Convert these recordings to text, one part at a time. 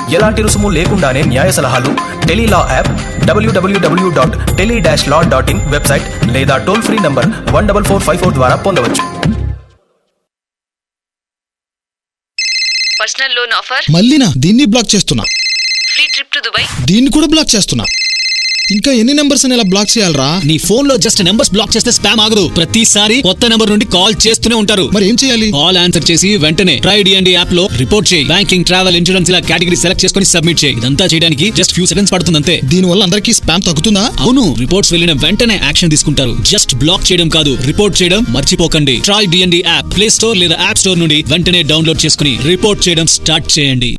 ఎలాంటి రుసుము లేకుండానే న్యాయ సలహాలు టెలీలా యాప్, www.tele-law.in వెబ్సైట్ లేదా టోల్ ఫ్రీ నంబర్ 14454 ద్వారా పొందవచ్చు. Personal loan offer మళ్ళీనా? దీన్ని బ్లాక్ చేస్తున్నా. ఫ్రీ ట్రిప్ టు దుబాయ్ దీన్ని కూడా బ్లాక్ చేస్తున్నా. ఇంకా ఎన్ని నెంబర్స్ అని ఇలా బ్లాక్ చేయాలరా? నీ ఫోన్ లో జస్ట్ నెంబర్స్ బ్లాక్ చేస్తే స్పామ్ ఆగదు. ప్రతిసారి కొత్త నెంబర్ నుండి కాల్ చేస్తూనే ఉంటారు. మరి ఏం చేయాలి? కాల్ ఆన్సర్ చేసి వెంటనే ట్రై డిఎండి యాప్ లో రిపోర్ట్ చేయి. బ్యాంకింగ్, ట్రావెల్, ఇన్సూరెన్స్ ఇలా కేటగిరీ సెలెక్ట్ చేసుకుని సబ్మిట్ చేయి. ఇదంతా చేయడానికి జస్ట్ ఫ్యూ సెకండ్స్ పడుతుంది అంతే. దీని వల్ల అందరికీ స్పామ్ తగ్గుతుందా? అవును, రిపోర్ట్స్ వెళ్ళిన వెంటనే యాక్షన్ తీసుకుంటారు. జస్ట్ బ్లాక్ చేయడం కాదు, రిపోర్ట్ చేయడం మర్చిపోకండి. Try DND app play store లేదా యాప్ స్టోర్ నుండి వెంటనే డౌన్లోడ్ చేసుకుని రిపోర్ట్ చేయడం స్టార్ట్ చేయండి.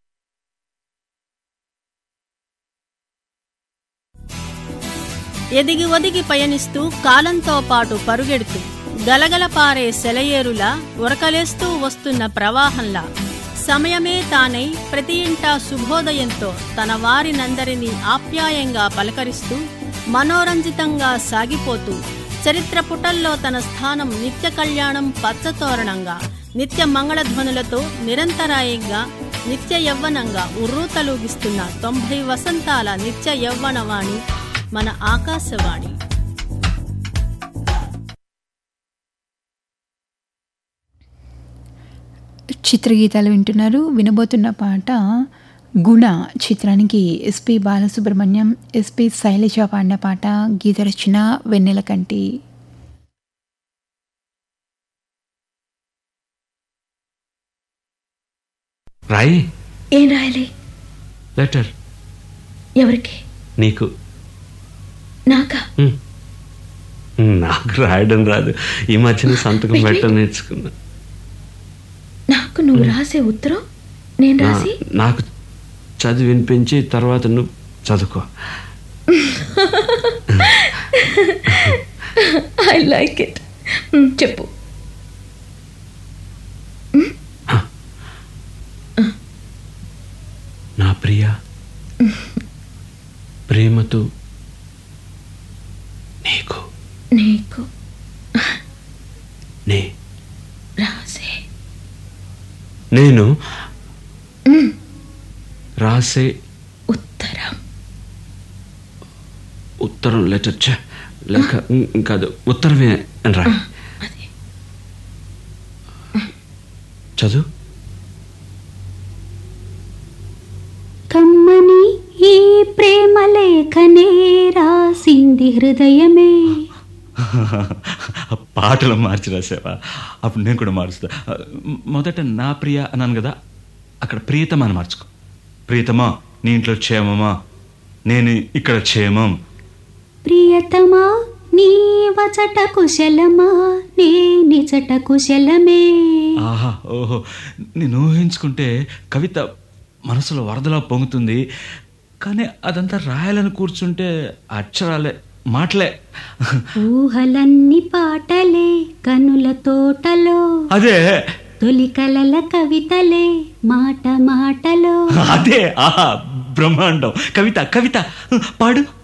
ఎదిగి ఒదిగి పయనిస్తూ కాలంతో పాటు పరుగెడుతూ గలగల పారే సెలయేరులా ఉరకలేస్తూ వస్తున్న ప్రవాహంలా సమయమే తానై ప్రతి ఇంటా శుభోదయంతో తన వారినందరినీ ఆప్యాయంగా పలకరిస్తూ మనోరంజితంగా సాగిపోతూ చరిత్ర పుటల్లో తన స్థానం నిత్య కళ్యాణం పచ్చతోరణంగా, నిత్య మంగళధ్వనులతో నిరంతరాయంగా నిత్య యవ్వనంగా ఉర్రూతలూగిస్తున్న 90 వసంతాల నిత్య యవ్వనవాణి మన ఆకాశవాణి. చిత్రగీతాలు వింటున్నారు. వినబోతున్న పాట గుణ చిత్రానికి ఎస్పి బాలసుబ్రహ్మణ్యం, ఎస్పి శైలజ పాడిన పాట. గీత రచన వెన్నెలకంటి. రాయి. ఏం రాయాలి? లెటర్. ఎవరికి? నీకు. నాకా? నాకు రాయడం రాదు. ఈ మధ్యన సంతకం పెట్టడం నేర్చుకున్నా. నాకు నువ్వు రాసే ఉత్తరం నేను రాసి నాకు చదివి వినిపించి తర్వాత నువ్వు చదువుకో. I like it. చెప్పు. నా ప్రియా, ప్రేమతో నీకు నీకు నే రాసే నేను రాసే ఉత్తరం. ఉత్తరం లెటర్ లేక కాదు, ఉత్తరమే అని రా. చదువు. కమ్మని ఈ ప్రేమ లేఖనే రాసింది హృదయమే. పాటలు మార్చి రాసావా? అప్పుడు నేను కూడా మారుస్తా. మొదట నా ప్రియ అన్నాను కదా, అక్కడ ప్రియతమా అని మార్చుకో. ప్రియతమా, నీ ఇంట్లో క్షేమమా? నేను ఇక్కడ క్షేమం. ప్రియతమా, నీ వచట కుశలమా? నే నిజట కుశలమే. ఆహా, ఓహో, నేను ఊహించుకుంటే కవిత మనసులో వరదలా పొంగుతుంది. కానీ అదంతా రాయాలని కూర్చుంటే అక్షరాలే, మాటలే. ఊహలన్నీ పాటలే కనుల తోటలో, అదే తొలి కలల కవితలే మాట మాటలో. అదే, ఆహా, బ్రహ్మాండం. కవిత, కవిత పాడు.